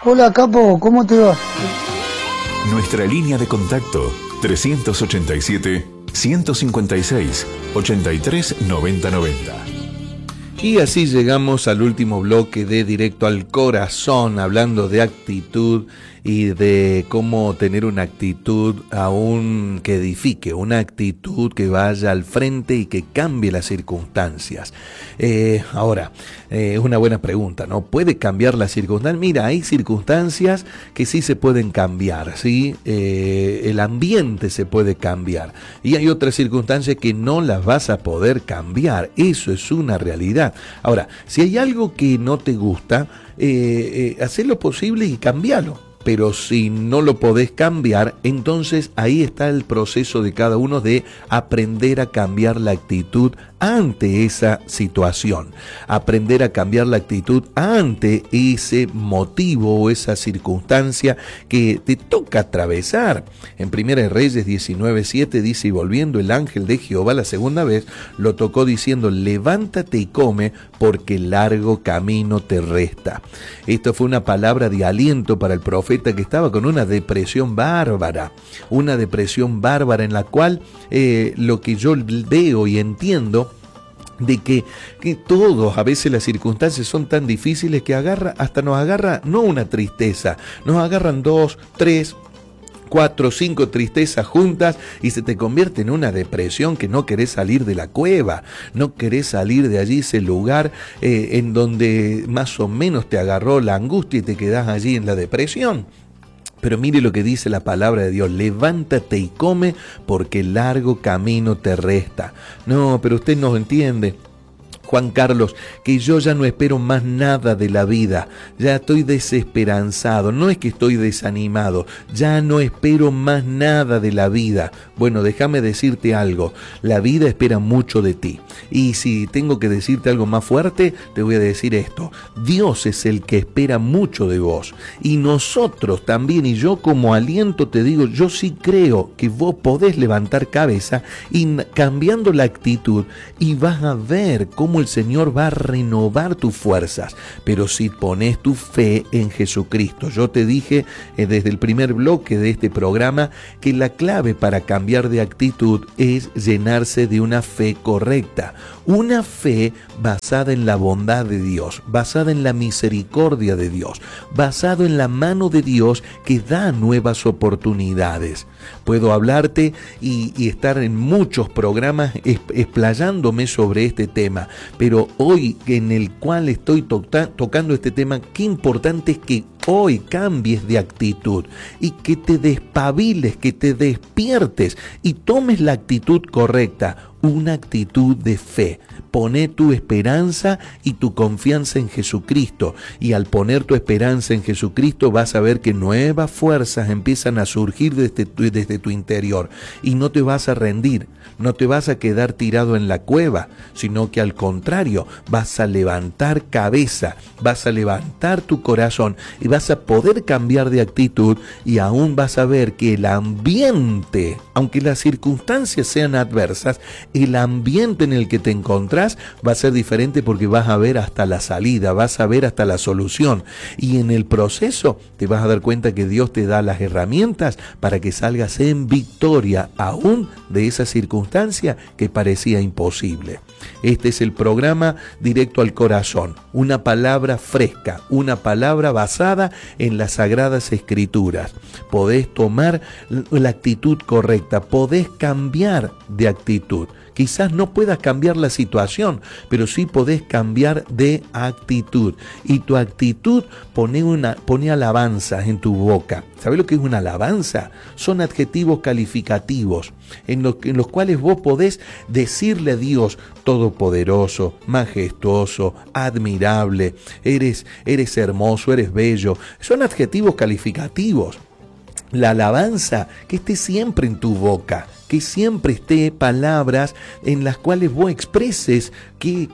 Hola Capo, ¿cómo te va? Nuestra línea de contacto 387-156-839090. Y así llegamos al último bloque de Directo al Corazón, hablando de actitud y de cómo tener una actitud aún que edifique, una actitud que vaya al frente y que cambie las circunstancias. Ahora, una buena pregunta, ¿no? ¿Puede cambiar las circunstancias? Mira, hay circunstancias que sí se pueden cambiar, ¿sí? El ambiente se puede cambiar y hay otras circunstancias que no las vas a poder cambiar. Eso es una realidad. Ahora, si hay algo que no te gusta, hacé lo posible y cambialo. Pero si no lo podés cambiar, entonces ahí está el proceso de cada uno de aprender a cambiar la actitud ante esa situación, aprender a cambiar la actitud ante ese motivo o esa circunstancia que te toca atravesar. En Primera de Reyes 19:7 dice: y volviendo el ángel de Jehová la segunda vez, lo tocó diciendo: levántate y come, porque largo camino te resta. Esto fue una palabra de aliento para el profeta, que estaba con una depresión bárbara en la cual lo que yo veo y entiendo de que todos, a veces las circunstancias son tan difíciles que nos agarra no una tristeza, nos agarran 2, 3, 4, 5 tristezas juntas y se te convierte en una depresión que no querés salir de la cueva, no querés salir de allí, ese lugar en donde más o menos te agarró la angustia y te quedás allí en la depresión. Pero mire lo que dice la palabra de Dios: levántate y come, porque largo camino te resta. No, pero usted no entiende, Juan Carlos, que yo ya no espero más nada de la vida, ya estoy desesperanzado, no es que estoy desanimado, ya no espero más nada de la vida. Bueno, déjame decirte algo, la vida espera mucho de ti, y si tengo que decirte algo más fuerte, te voy a decir esto: Dios es el que espera mucho de vos, y nosotros también, y yo como aliento te digo, yo sí creo que vos podés levantar cabeza y cambiando la actitud, y vas a ver cómo el Señor va a renovar tus fuerzas, pero si pones tu fe en Jesucristo. Yo te dije desde el primer bloque de este programa que la clave para cambiar de actitud es llenarse de una fe correcta, una fe basada en la bondad de Dios, basada en la misericordia de Dios, basado en la mano de Dios que da nuevas oportunidades. Puedo hablarte y estar en muchos programas explayándome sobre este tema, pero hoy en el cual estoy tocando este tema, qué importante es que hoy cambies de actitud y que te despabiles, que te despiertes y tomes la actitud correcta, una actitud de fe. Poné tu esperanza y tu confianza en Jesucristo, y al poner tu esperanza en Jesucristo vas a ver que nuevas fuerzas empiezan a surgir desde tu interior, y no te vas a rendir, no te vas a quedar tirado en la cueva, sino que al contrario, vas a levantar cabeza, vas a levantar tu corazón y vas a poder cambiar de actitud, y aún vas a ver que el ambiente, aunque las circunstancias sean adversas, el ambiente en el que te encontrás va a ser diferente, porque vas a ver hasta la salida, vas a ver hasta la solución, y en el proceso te vas a dar cuenta que Dios te da las herramientas para que salgas en victoria aún de esa circunstancia que parecía imposible. Este es el programa Directo al Corazón, una palabra fresca, una palabra basada en las Sagradas Escrituras. Podés tomar la actitud correcta, podés cambiar de actitud. Quizás no puedas cambiar la situación, pero sí podés cambiar de actitud. Y tu actitud pone alabanzas en tu boca. ¿Sabés lo que es una alabanza? Son adjetivos calificativos en los cuales vos podés decirle a Dios: todopoderoso, majestuoso, admirable, eres hermoso, eres bello. Son adjetivos calificativos. La alabanza, que esté siempre en tu boca, que siempre esté palabras en las cuales vos expreses qué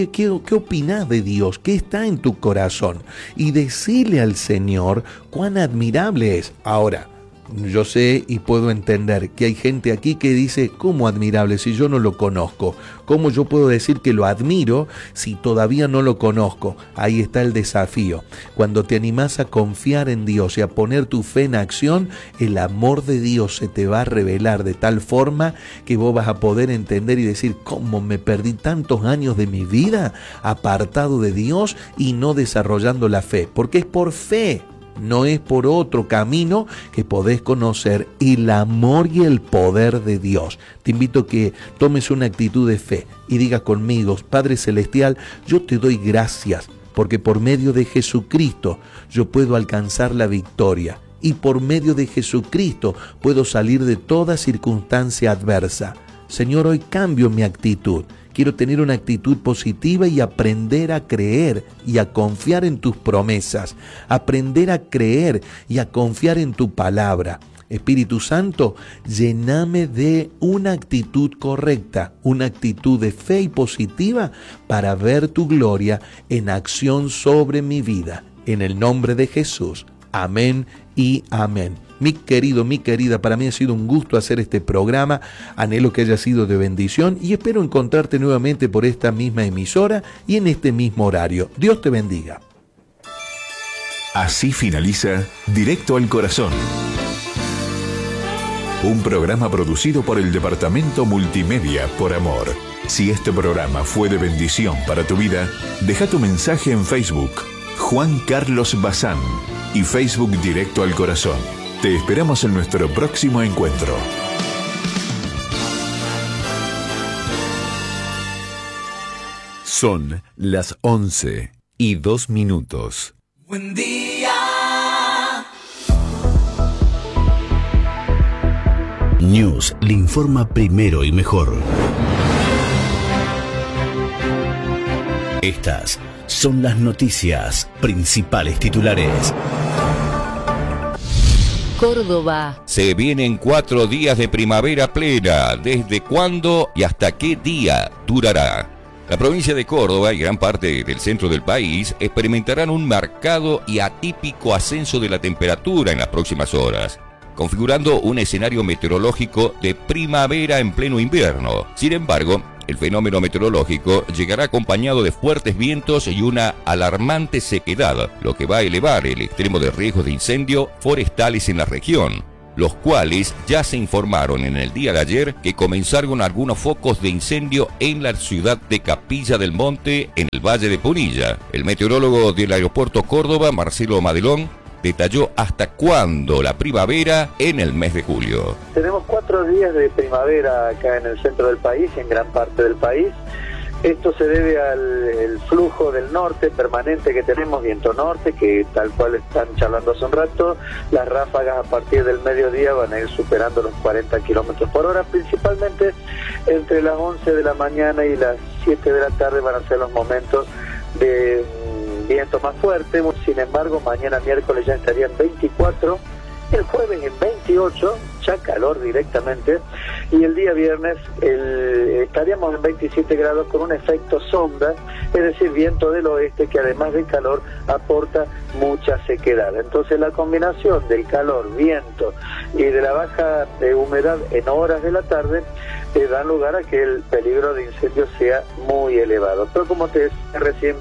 opinás de Dios, qué está en tu corazón, y decirle al Señor cuán admirable es. Ahora, Yo sé y puedo entender que hay gente aquí que dice, ¿cómo admirable si yo no lo conozco? ¿Cómo yo puedo decir que lo admiro si todavía no lo conozco? Ahí está el desafío. Cuando te animás a confiar en Dios y a poner tu fe en acción, el amor de Dios se te va a revelar de tal forma que vos vas a poder entender y decir, ¿cómo me perdí tantos años de mi vida apartado de Dios y no desarrollando la fe? Porque es por fe. No es por otro camino que podés conocer el amor y el poder de Dios. Te invito a que tomes una actitud de fe y digas conmigo, Padre Celestial, yo te doy gracias porque por medio de Jesucristo yo puedo alcanzar la victoria y por medio de Jesucristo puedo salir de toda circunstancia adversa. Señor, hoy cambio mi actitud. Quiero tener una actitud positiva y aprender a creer y a confiar en tus promesas. Aprender a creer y a confiar en tu palabra. Espíritu Santo, lléname de una actitud correcta, una actitud de fe y positiva para ver tu gloria en acción sobre mi vida. En el nombre de Jesús. Amén y amén. Mi querido, mi querida, para mí ha sido un gusto hacer este programa. Anhelo que haya sido de bendición y espero encontrarte nuevamente por esta misma emisora y en este mismo horario. Dios te bendiga. Así finaliza Directo al Corazón. Un programa producido por el Departamento Multimedia por Amor. Si este programa fue de bendición para tu vida, deja tu mensaje en Facebook, Juan Carlos Bazán, y Facebook Directo al Corazón. Te esperamos en nuestro próximo encuentro. Son las 11:02. Buen día. News le informa primero y mejor. Estas son las noticias, principales titulares. Córdoba. Se vienen 4 días de primavera plena. ¿Desde cuándo y hasta qué día durará? La provincia de Córdoba y gran parte del centro del país experimentarán un marcado y atípico ascenso de la temperatura en las próximas horas, configurando un escenario meteorológico de primavera en pleno invierno. Sin embargo, el fenómeno meteorológico llegará acompañado de fuertes vientos y una alarmante sequedad, lo que va a elevar el extremo de riesgo de incendio forestales en la región, los cuales ya se informaron en el día de ayer que comenzaron algunos focos de incendio en la ciudad de Capilla del Monte, en el Valle de Punilla. El meteorólogo del aeropuerto Córdoba, Marcelo Madelón, detalló hasta cuándo la primavera en el mes de julio. Tenemos 4 días de primavera acá en el centro del país y en gran parte del país. Esto se debe al flujo del norte permanente que tenemos, viento norte, que tal cual están charlando hace un rato. Las ráfagas a partir del mediodía van a ir superando los 40 kilómetros por hora, principalmente entre las 11 de la mañana y las 7 de la tarde van a ser los momentos de viento más fuerte. Sin embargo, mañana miércoles ya estarían 24, el jueves en 28, ya calor directamente, y el día viernes estaríamos en 27 grados con un efecto sombra, es decir, viento del oeste que además de calor aporta mucha sequedad. Entonces la combinación del calor, viento y de la baja humedad en horas de la tarde dan lugar a que el peligro de incendio sea muy elevado. Pero como te decía recién,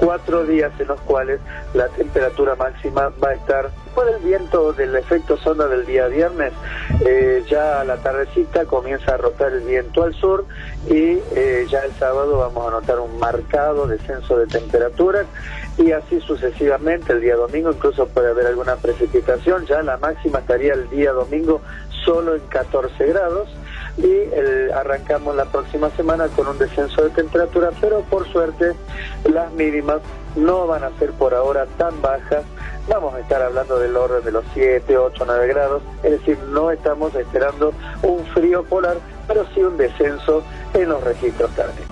4 días en los cuales la temperatura máxima va a estar por el viento del efecto sonda del día viernes. Ya a la tardecita comienza a rotar el viento al sur y ya el sábado vamos a notar un marcado descenso de temperaturas y así sucesivamente. El día domingo incluso puede haber alguna precipitación, ya la máxima estaría el día domingo solo en 14 grados. Y arrancamos la próxima semana con un descenso de temperatura, pero por suerte las mínimas no van a ser por ahora tan bajas. Vamos a estar hablando del orden de los 7, 8, 9 grados, es decir, no estamos esperando un frío polar, pero sí un descenso en los registros térmicos.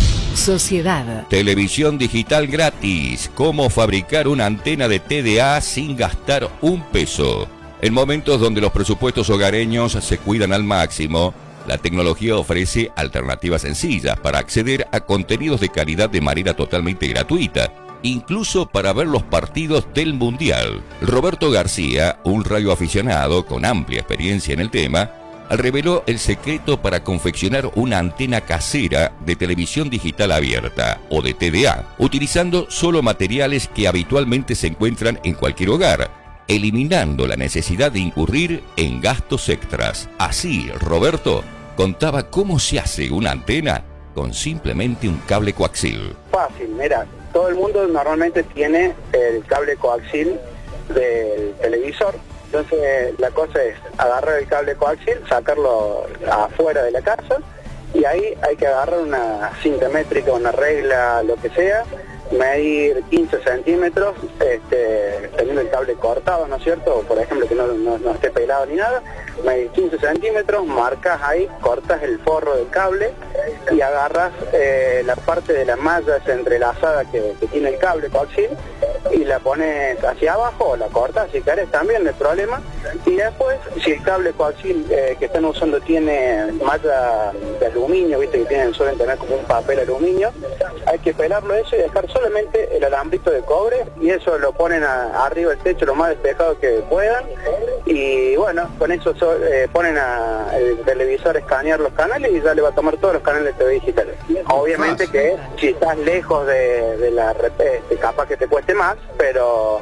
Sociedad. Televisión digital gratis. ¿Cómo fabricar una antena de TDA sin gastar un peso? En momentos donde los presupuestos hogareños se cuidan al máximo, la tecnología ofrece alternativas sencillas para acceder a contenidos de calidad de manera totalmente gratuita. incluso para ver los partidos del Mundial. Roberto García, un radioaficionado con amplia experiencia en el tema, reveló el secreto para confeccionar una antena casera de televisión digital abierta, o de TDA, utilizando solo materiales que habitualmente se encuentran en cualquier hogar, eliminando la necesidad de incurrir en gastos extras. Así, Roberto contaba cómo se hace una antena con simplemente un cable coaxil. Fácil, mira, todo el mundo normalmente tiene el cable coaxil del televisor. Entonces la cosa es agarrar el cable coaxil, sacarlo afuera de la casa, y ahí hay que agarrar una cinta métrica, una regla, lo que sea, medir 15 centímetros, teniendo el cable cortado, ¿no es cierto? O por ejemplo que no esté pelado ni nada, medir 15 centímetros, marcas ahí, cortas el forro del cable y agarras la parte de la malla entrelazada que tiene el cable coaxil y la pones hacia abajo, o la cortas si querés también, no hay problema. Y después, si el cable coaxil que están usando tiene malla de aluminio, viste que suelen tener como un papel aluminio, hay que pelarlo eso y dejar solamente el alambrito de cobre, y eso lo ponen arriba del techo lo más despejado que puedan, y bueno, con eso ponen el televisor a escanear los canales y ya le va a tomar todos los canales de TV digitales. Obviamente que si estás lejos de la capaz que te cueste más, pero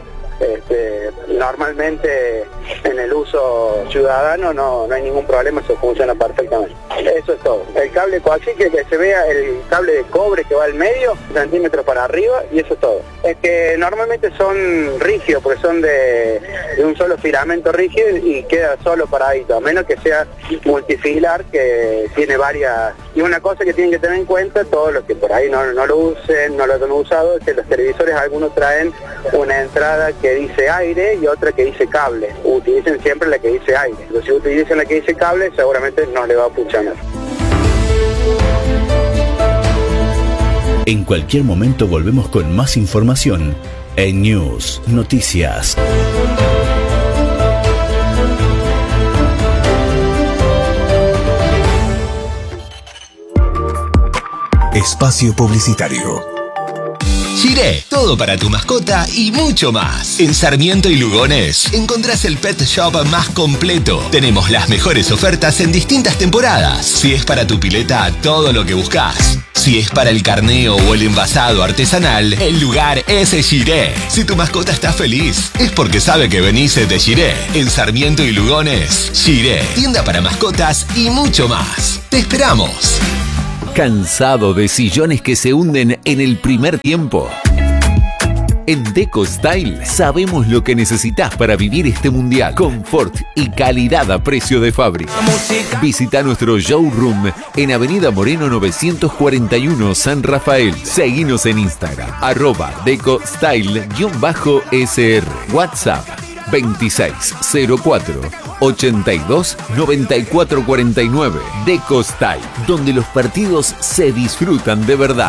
normalmente en el uso ciudadano no hay ningún problema, eso funciona perfectamente. Eso es todo. El cable coaxil, que se vea el cable de cobre que va al medio, centímetros para arriba, y eso es todo. Es que normalmente son rígidos, porque son de un solo filamento rígido y queda solo paradito, a menos que sea multifilar, que tiene varias. Y una cosa que tienen que tener en cuenta, todos los que por ahí no lo usen, no lo han usado, es que los televisores algunos traen una entrada que dice aire y otra que dice cable. Utilicen siempre la que dice aire. Pero si utilizan la que dice cable, seguramente no le va a funcionar. En cualquier momento volvemos con más información en News Noticias. Espacio publicitario. Giré, todo para tu mascota y mucho más. En Sarmiento y Lugones encontrás el pet shop más completo. Tenemos las mejores ofertas en distintas temporadas. Si es para tu pileta, todo lo que buscas. Si es para el carneo o el envasado artesanal, el lugar es Giré. Si tu mascota está feliz, es porque sabe que venís de Giré. En Sarmiento y Lugones, Giré, tienda para mascotas y mucho más. ¡Te esperamos! ¿Cansado de sillones que se hunden en el primer tiempo? En Deco Style sabemos lo que necesitas para vivir este mundial. Confort y calidad a precio de fábrica. Visita nuestro showroom en Avenida Moreno 941 San Rafael. Seguinos en Instagram, @DecoStyle_SR. WhatsApp 2604 82 94 49. Deco Style, donde los partidos se disfrutan de verdad.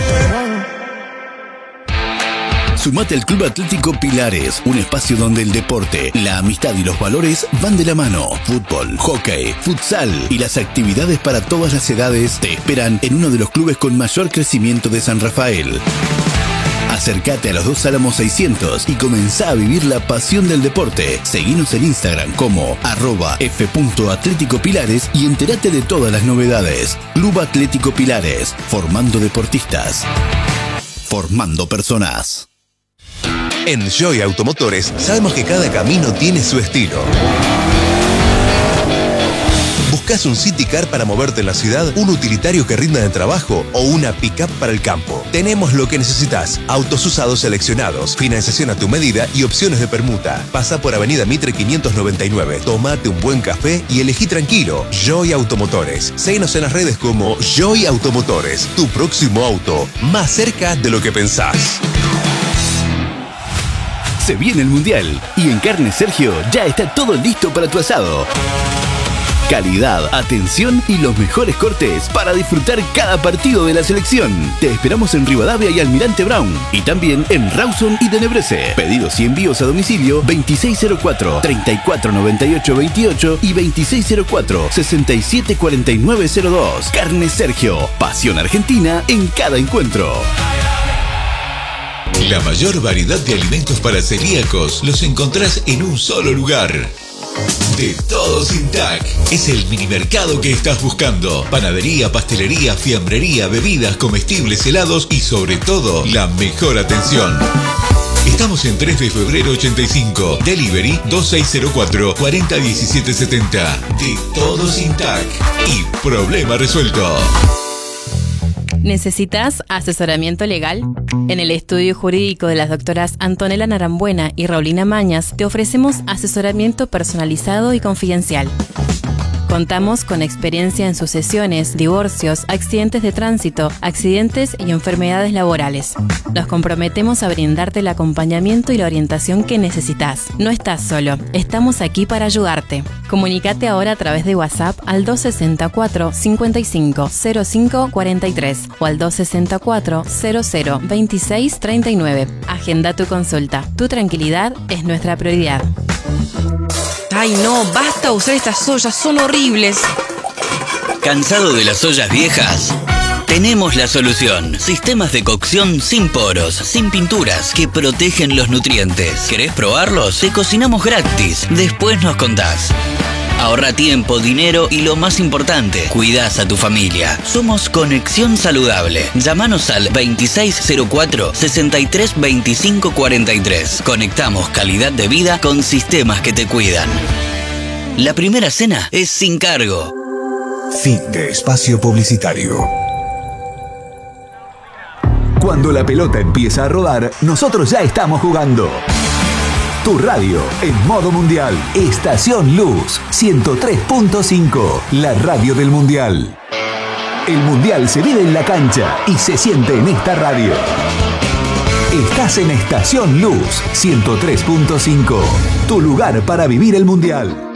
Sumate al Club Atlético Pilares, un espacio donde el deporte, la amistad y los valores van de la mano. Fútbol, hockey, futsal y las actividades para todas las edades te esperan en uno de los clubes con mayor crecimiento de San Rafael. Acércate a los 2 Álamos 600 y comenzá a vivir la pasión del deporte. Seguinos en Instagram como @f.atléticopilares y entérate de todas las novedades. Club Atlético Pilares, formando deportistas, formando personas. En Joy Automotores sabemos que cada camino tiene su estilo. ¿Buscas un City Car para moverte en la ciudad, un utilitario que rinda en trabajo o una pick-up para el campo? Tenemos lo que necesitas. Autos usados seleccionados, financiación a tu medida y opciones de permuta. Pasa por Avenida Mitre 599, tómate un buen café y elegí tranquilo. Joy Automotores. Síguenos en las redes como Joy Automotores. Tu próximo auto, más cerca de lo que pensás. Se viene el Mundial y en Carne Sergio ya está todo listo para tu asado. Calidad, atención y los mejores cortes para disfrutar cada partido de la selección. Te esperamos en Rivadavia y Almirante Brown y también en Rawson y Tenebrese. Pedidos y envíos a domicilio 2604 3498 28 y 2604 674902. Carne Sergio, pasión argentina en cada encuentro. La mayor variedad de alimentos para celíacos los encontrás en un solo lugar. De Todo Sin TAC. Es el minimercado que estás buscando. Panadería, pastelería, fiambrería, bebidas, comestibles, helados y sobre todo, la mejor atención. Estamos en 3 de febrero 85. Delivery 2604 401770. De Todo Sin TAC. Y problema resuelto. ¿Necesitas asesoramiento legal? En el estudio jurídico de las doctoras Antonella Narambuena y Raulina Mañas te ofrecemos asesoramiento personalizado y confidencial. Contamos con experiencia en sucesiones, divorcios, accidentes de tránsito, accidentes y enfermedades laborales. Nos comprometemos a brindarte el acompañamiento y la orientación que necesitas. No estás solo, estamos aquí para ayudarte. Comunícate ahora a través de WhatsApp al 264 55 05 43 o al 264 00 26 39. Agenda tu consulta. Tu tranquilidad es nuestra prioridad. Ay no, basta usar estas ollas, son horribles. ¿Cansado de las ollas viejas? Tenemos la solución. Sistemas de cocción sin poros, sin pinturas, que protegen los nutrientes. ¿Querés probarlos? Te cocinamos gratis. Después nos contás. Ahorra tiempo, dinero y lo más importante, cuidás a tu familia. Somos Conexión Saludable. Llámanos al 2604 63 25 43. Conectamos calidad de vida con sistemas que te cuidan. La primera cena es sin cargo. Fin de espacio publicitario. Cuando la pelota empieza a rodar, nosotros ya estamos jugando. Tu radio en modo mundial. Estación Luz 103.5. La radio del mundial. El mundial se vive en la cancha y se siente en esta radio. Estás en Estación Luz 103.5. Tu lugar para vivir el mundial.